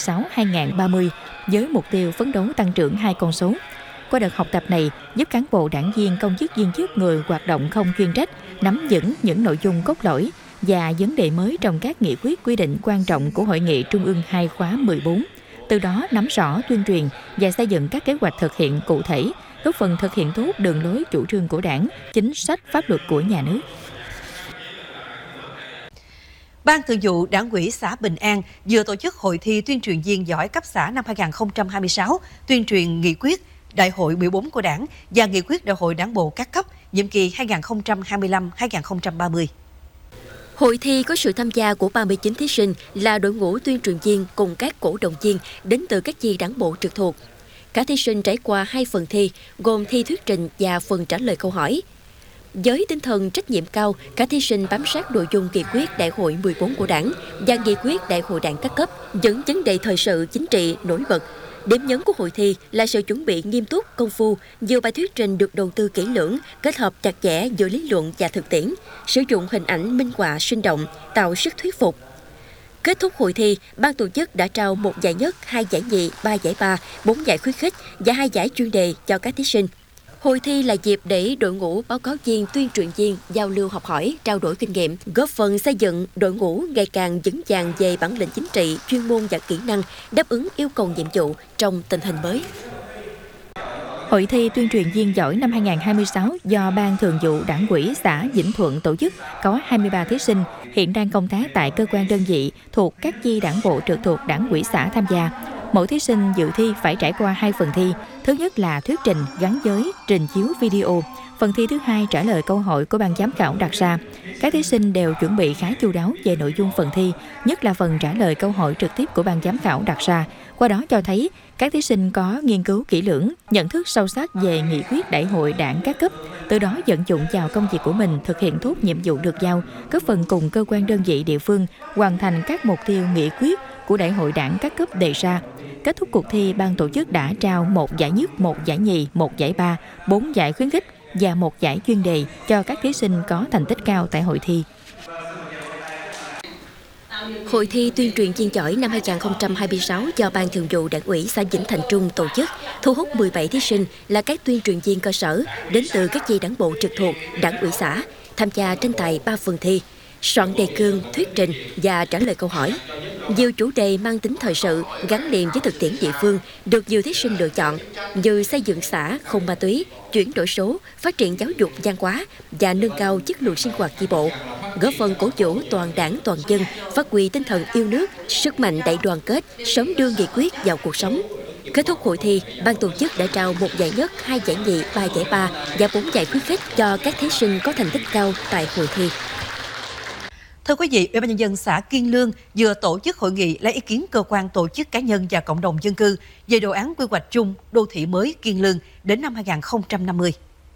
2026-2030 với mục tiêu phấn đấu tăng trưởng 2 con số. Qua đợt học tập này, giúp cán bộ đảng viên, công chức viên chức, người hoạt động không chuyên trách nắm vững những nội dung cốt lõi và vấn đề mới trong các nghị quyết quy định quan trọng của Hội nghị Trung ương 2 khóa 14. Từ đó nắm rõ, tuyên truyền và xây dựng các kế hoạch thực hiện cụ thể, góp phần thực hiện tốt đường lối chủ trương của Đảng, chính sách pháp luật của nhà nước. Ban Thường vụ Đảng ủy xã Bình An vừa tổ chức hội thi tuyên truyền viên giỏi cấp xã năm 2026, tuyên truyền nghị quyết Đại hội 14 của Đảng và nghị quyết Đại hội Đảng bộ các cấp nhiệm kỳ 2025-2030. Hội thi có sự tham gia của 39 thí sinh là đội ngũ tuyên truyền viên cùng các cổ động viên đến từ các chi đảng bộ trực thuộc. Các thí sinh trải qua 2 phần thi, gồm thi thuyết trình và phần trả lời câu hỏi. Với tinh thần trách nhiệm cao, các thí sinh bám sát nội dung nghị quyết Đại hội 14 của Đảng và nghị quyết Đại hội Đảng các cấp, những vấn đề thời sự chính trị nổi bật. Điểm nhấn của hội thi là sự chuẩn bị nghiêm túc, công phu, nhiều bài thuyết trình được đầu tư kỹ lưỡng, kết hợp chặt chẽ giữa lý luận và thực tiễn, sử dụng hình ảnh minh họa sinh động, tạo sức thuyết phục. Kết thúc hội thi, ban tổ chức đã trao 1 giải nhất, 2 giải nhì, 3 giải ba, 4 giải khuyến khích và 2 giải chuyên đề cho các thí sinh. Hội thi là dịp để đội ngũ báo cáo viên, tuyên truyền viên giao lưu học hỏi, trao đổi kinh nghiệm, góp phần xây dựng đội ngũ ngày càng vững vàng về bản lĩnh chính trị, chuyên môn và kỹ năng, đáp ứng yêu cầu nhiệm vụ trong tình hình mới. Hội thi tuyên truyền viên giỏi năm 2026 do Ban Thường vụ Đảng ủy xã Vĩnh Thuận tổ chức có 23 thí sinh hiện đang công tác tại cơ quan đơn vị thuộc các chi đảng bộ trực thuộc Đảng ủy xã tham gia. Mỗi thí sinh dự thi phải trải qua 2 phần thi. Thứ nhất là thuyết trình gắn với trình chiếu video. Phần thi thứ hai trả lời câu hỏi của ban giám khảo đặt ra. Các thí sinh đều chuẩn bị khá chu đáo về nội dung phần thi, nhất là phần trả lời câu hỏi trực tiếp của ban giám khảo đặt ra. Qua đó cho thấy các thí sinh có nghiên cứu kỹ lưỡng, nhận thức sâu sắc về nghị quyết Đại hội Đảng các cấp, từ đó vận dụng vào công việc của mình, thực hiện tốt nhiệm vụ được giao, góp phần cùng cơ quan đơn vị địa phương hoàn thành các mục tiêu nghị quyết của Đại hội Đảng các cấp đề ra. Kết thúc cuộc thi, ban tổ chức đã trao 1 giải nhất, 1 giải nhì, 1 giải ba, 4 giải khuyến khích và 1 giải chuyên đề cho các thí sinh có thành tích cao tại hội thi. Hội thi tuyên truyền viên giỏi năm 2026 do Ban Thường vụ Đảng ủy xã Vĩnh Thành Trung tổ chức, thu hút 17 thí sinh là các tuyên truyền viên cơ sở đến từ các chi đảng bộ trực thuộc Đảng ủy xã, tham gia tranh tài 3 phần thi: soạn đề cương, thuyết trình và trả lời câu hỏi. Nhiều chủ đề mang tính thời sự gắn liền với thực tiễn địa phương được nhiều thí sinh lựa chọn, như xây dựng xã không ma túy, chuyển đổi số, phát triển giáo dục văn hóa và nâng cao chất lượng sinh hoạt chi bộ, góp phần cổ vũ toàn đảng toàn dân phát huy tinh thần yêu nước, sức mạnh đại đoàn kết, sớm đưa nghị quyết vào cuộc sống. Kết thúc hội thi, ban tổ chức đã trao 1 giải nhất, 2 giải nhì, 3 giải ba và 4 giải khuyến khích cho các thí sinh có thành tích cao tại hội thi. Thưa quý vị, Ủy ban nhân dân xã Kiên Lương vừa tổ chức hội nghị lấy ý kiến cơ quan, tổ chức, cá nhân và cộng đồng dân cư về đồ án quy hoạch chung đô thị mới Kiên Lương đến năm 2050.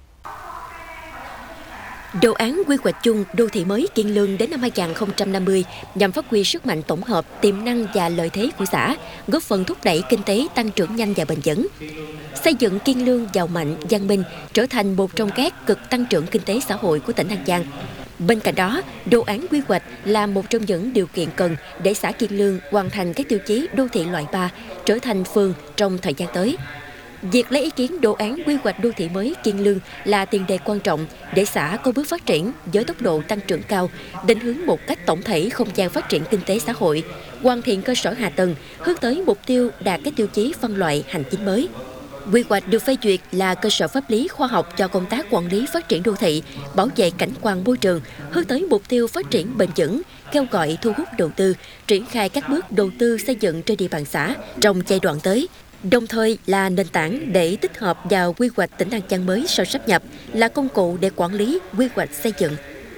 Đồ án quy hoạch chung đô thị mới Kiên Lương đến năm 2050 nhằm phát huy sức mạnh tổng hợp, tiềm năng và lợi thế của xã, góp phần thúc đẩy kinh tế tăng trưởng nhanh và bền vững, xây dựng Kiên Lương giàu mạnh, văn minh, trở thành một trong các cực tăng trưởng kinh tế xã hội của tỉnh An Giang. Bên cạnh đó, đồ án quy hoạch là một trong những điều kiện cần để xã Kiên Lương hoàn thành các tiêu chí đô thị loại 3, trở thành phường trong thời gian tới. Việc lấy ý kiến đồ án quy hoạch đô thị mới Kiên Lương là tiền đề quan trọng để xã có bước phát triển với tốc độ tăng trưởng cao, định hướng một cách tổng thể không gian phát triển kinh tế xã hội, hoàn thiện cơ sở hạ tầng, hướng tới mục tiêu đạt các tiêu chí phân loại hành chính mới. Quy hoạch được phê duyệt là cơ sở pháp lý khoa học cho công tác quản lý phát triển đô thị, bảo vệ cảnh quan môi trường, hướng tới mục tiêu phát triển bền vững, kêu gọi thu hút đầu tư, triển khai các bước đầu tư xây dựng trên địa bàn xã trong giai đoạn tới, đồng thời là nền tảng để tích hợp vào quy hoạch tỉnh An Giang mới sau sáp nhập, là công cụ để quản lý quy hoạch xây dựng.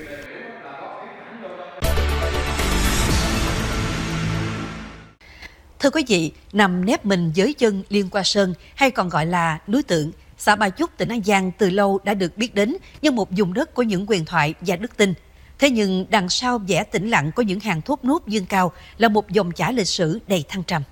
Thưa quý vị, nằm nép mình dưới chân Liên Hoa Sơn hay còn gọi là núi Tượng, xã Ba Chúc, tỉnh An Giang từ lâu đã được biết đến như một vùng đất của những huyền thoại và đức tin. Thế nhưng đằng sau vẻ tĩnh lặng có những hàng thốt nốt dương cao là một dòng chảy lịch sử đầy thăng trầm.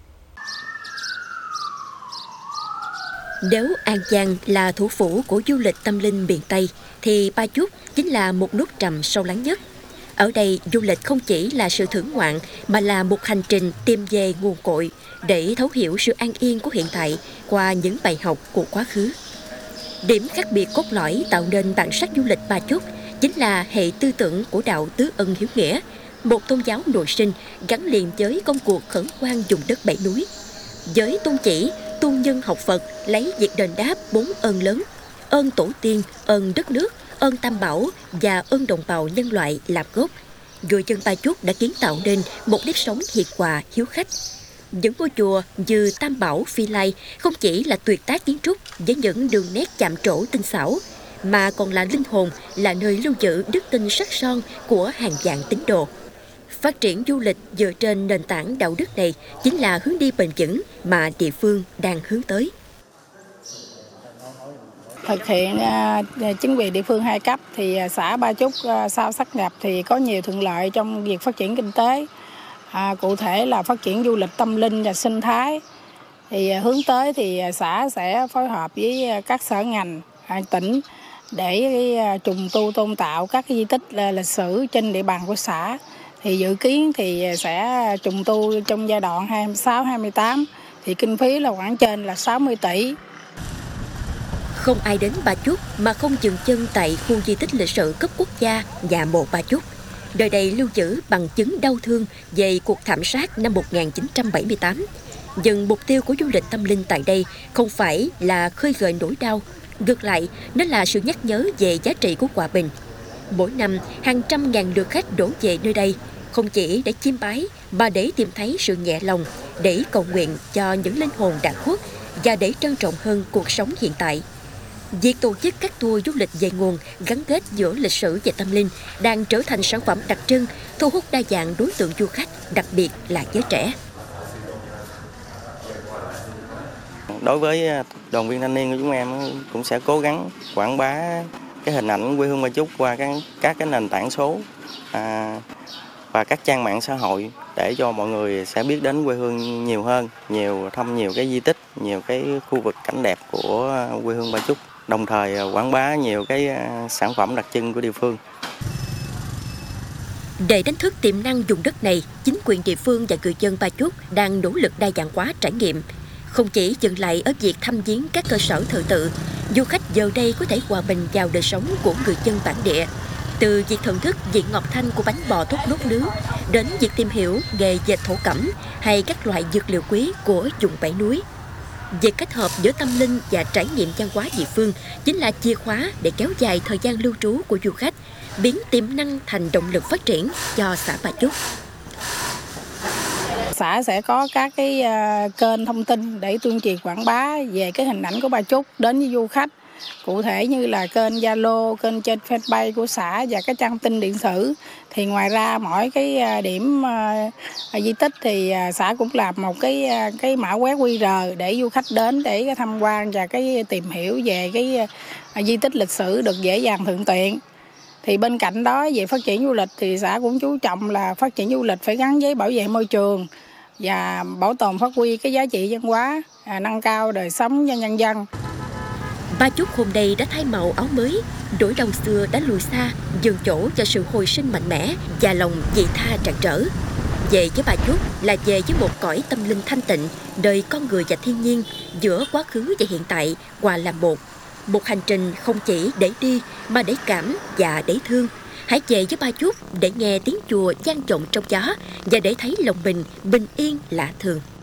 Nếu An Giang là thủ phủ của du lịch tâm linh miền Tây, thì Ba Chúc chính là một nút trầm sâu lắng nhất. Ở đây, du lịch không chỉ là sự thưởng ngoạn mà là một hành trình tìm về nguồn cội để thấu hiểu sự an yên của hiện tại qua những bài học của quá khứ. Điểm khác biệt cốt lõi tạo nên bản sắc du lịch Ba Chúc chính là hệ tư tưởng của đạo Tứ Ân Hiếu Nghĩa, một tôn giáo nội sinh gắn liền với công cuộc khẩn hoang vùng đất bảy núi. Với tôn chỉ tu nhân học Phật, lấy việc đền đáp 4 ơn lớn: ơn tổ tiên, ơn đất nước, ơn Tam Bảo và ơn đồng bào nhân loại làm gốc, người dân Ba Chúc đã kiến tạo nên một nếp sống hiền hòa, hiếu khách. Những ngôi chùa như Tam Bảo, Phi Lai không chỉ là tuyệt tác kiến trúc với những đường nét chạm trổ tinh xảo, mà còn là linh hồn, là nơi lưu giữ đức tin sắc son của hàng vạn tín đồ. Phát triển du lịch dựa trên nền tảng đạo đức này chính là hướng đi bền vững mà địa phương đang hướng tới. Thực hiện chính quyền địa phương 2 cấp thì xã Ba Chúc sau sáp nhập thì có nhiều thuận lợi trong việc phát triển kinh tế. Cụ thể là phát triển du lịch tâm linh và sinh thái. Thì hướng tới thì xã sẽ phối hợp với các sở ngành tỉnh để trùng tu tôn tạo các di tích lịch sử trên địa bàn của xã. Thì dự kiến thì sẽ trùng tu trong giai đoạn 26-28 thì kinh phí là khoảng trên là 60 tỷ. Không ai đến Ba Chúc mà không dừng chân tại khu di tích lịch sử cấp quốc gia nhà mộ Ba Chúc. Nơi đây lưu giữ bằng chứng đau thương về cuộc thảm sát năm 1978. Nhưng mục tiêu của du lịch tâm linh tại đây không phải là khơi gợi nỗi đau. Ngược lại, nó là sự nhắc nhớ về giá trị của hòa bình. Mỗi năm, hàng trăm ngàn lượt khách đổ về nơi đây, không chỉ để chiêm bái mà để tìm thấy sự nhẹ lòng, để cầu nguyện cho những linh hồn đã khuất và để trân trọng hơn cuộc sống hiện tại. Việc tổ chức các tour du lịch về nguồn gắn kết giữa lịch sử và tâm linh đang trở thành sản phẩm đặc trưng, thu hút đa dạng đối tượng du khách, đặc biệt là giới trẻ. Đối với đoàn viên thanh niên của chúng em cũng sẽ cố gắng quảng bá cái hình ảnh quê hương Ba Chúc qua các cái nền tảng số và các trang mạng xã hội để cho mọi người sẽ biết đến quê hương nhiều hơn, thăm nhiều cái di tích, nhiều cái khu vực cảnh đẹp của quê hương Ba Chúc, đồng thời quảng bá nhiều cái sản phẩm đặc trưng của địa phương. Để đánh thức tiềm năng vùng đất này, chính quyền địa phương và người dân Ba Chúc đang nỗ lực đa dạng hóa trải nghiệm. Không chỉ dừng lại ở việc thăm viếng các cơ sở thờ tự, du khách giờ đây có thể hòa mình vào đời sống của người dân bản địa. Từ việc thưởng thức vị ngọt thanh của bánh bò thốt nốt nướng, đến việc tìm hiểu nghề dệt thổ cẩm hay các loại dược liệu quý của vùng bảy núi. Việc kết hợp giữa tâm linh và trải nghiệm văn hóa địa phương chính là chìa khóa để kéo dài thời gian lưu trú của du khách, biến tiềm năng thành động lực phát triển cho xã Ba Chúc. Xã sẽ có các cái kênh thông tin để tuyên truyền quảng bá về cái hình ảnh của Ba Chúc đến với du khách. Cụ thể như là kênh Zalo, kênh trên Facebook của xã và cái trang tin điện tử. Thì ngoài ra mỗi cái điểm di tích thì xã cũng làm một cái mã quét QR để du khách đến để tham quan và cái tìm hiểu về cái di tích lịch sử được dễ dàng thuận tiện. Thì bên cạnh đó về phát triển du lịch thì xã cũng chú trọng là phát triển du lịch phải gắn với bảo vệ môi trường và bảo tồn phát huy cái giá trị văn hóa, nâng cao đời sống cho nhân dân. Ba Chúc hôm nay đã thay màu áo mới, nỗi đau xưa đã lùi xa, nhường chỗ cho sự hồi sinh mạnh mẽ và lòng vị tha tràn trở. Về với Ba Chúc là về với một cõi tâm linh thanh tịnh, đời con người và thiên nhiên, giữa quá khứ và hiện tại hòa làm một. Một hành trình không chỉ để đi mà để cảm và để thương. Hãy về với Ba Chúc để nghe tiếng chùa vang vọng trong gió và để thấy lòng mình bình yên lạ thường.